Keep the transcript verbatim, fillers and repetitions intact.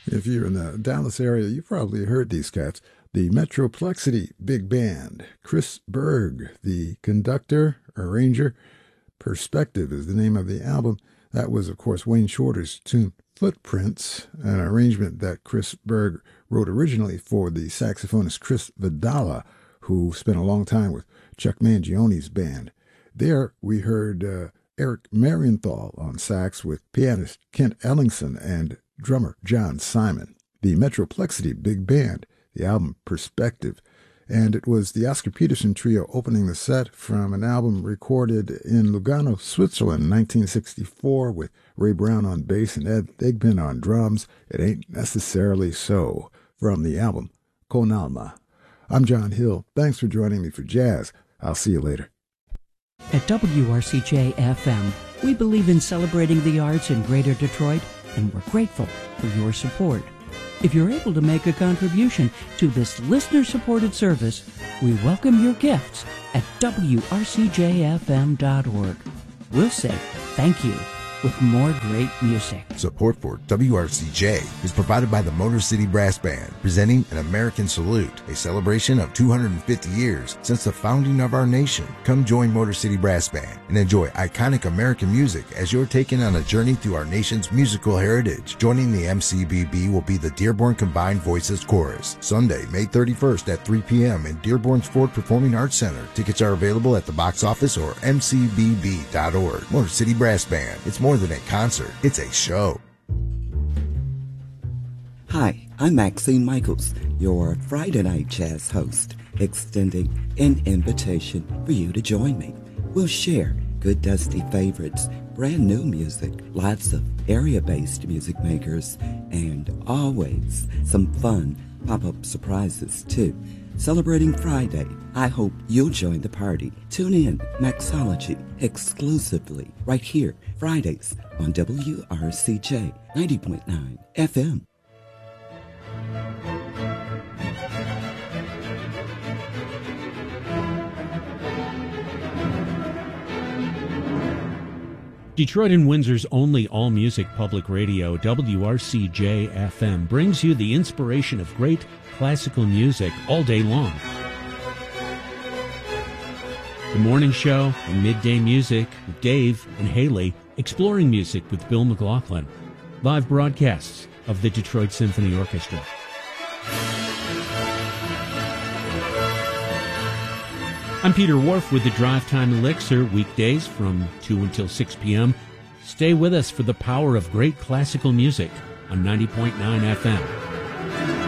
If you're in the Dallas area, you probably heard these cats. The Metroplexity Big Band, Chris Berg, the conductor, arranger. Perspective is the name of the album. That was, of course, Wayne Shorter's tune Footprints, an arrangement that Chris Berg wrote originally for the saxophonist Chris Vidala, who spent a long time with Chuck Mangione's band. There we heard uh, Eric Marienthal on sax with pianist Kent Ellingson and drummer John Simon. The Metroplexity Big Band, the album Perspective. And it was the Oscar Peterson Trio opening the set from an album recorded in Lugano, Switzerland in nineteen sixty-four with Ray Brown on bass and Ed Thigpen on drums. It Ain't Necessarily So, from the album Con Alma. I'm John Hill. Thanks for joining me for Jazz. I'll see you later. At W R C J F M, we believe in celebrating the arts in Greater Detroit, and we're grateful for your support. If you're able to make a contribution to this listener-supported service, we welcome your gifts at W R C J F M dot org. We'll say thank you with more great music. Support for W R C J is provided by the Motor City Brass Band, presenting an American Salute, a celebration of two hundred fifty years since the founding of our nation. Come join Motor City Brass Band and enjoy iconic American music as you're taken on a journey through our nation's musical heritage. Joining the M C B B will be the Dearborn Combined Voices Chorus, Sunday, May thirty-first at three p.m. in Dearborn's Ford Performing Arts Center. Tickets are available at the box office or M C B B dot org. Motor City Brass Band. It's more than a concert, it's a show. Hi, I'm Maxine Michaels, your Friday Night Jazz host, extending an invitation for you to join me. We'll share good dusty favorites, brand new music, lots of area-based music makers, and always some fun pop-up surprises too. Celebrating Friday, I hope you'll join the party. Tune in, Maxology, exclusively right here, Fridays on W R C J ninety point nine F M. Detroit and Windsor's only all-music public radio, W R C J F M, brings you the inspiration of great classical music all day long. The morning show and midday music with Dave and Haley, exploring music with Bill McLaughlin. Live broadcasts of the Detroit Symphony Orchestra. I'm Peter Wharf with the Drive Time Elixir, weekdays from two until six p.m. Stay with us for the power of great classical music on ninety point nine F M.